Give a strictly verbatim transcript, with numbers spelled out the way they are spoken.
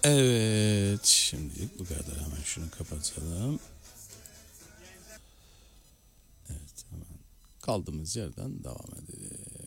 Evet, şimdilik bu kadar. Hemen şunu kapatalım. Evet, hemen kaldığımız yerden devam edelim.